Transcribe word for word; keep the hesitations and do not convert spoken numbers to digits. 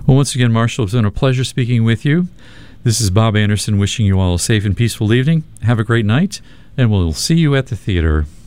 Well, once again, Marshall, it's been a pleasure speaking with you. This is Bob Anderson wishing you all a safe and peaceful evening. Have a great night, and we'll see you at the theater.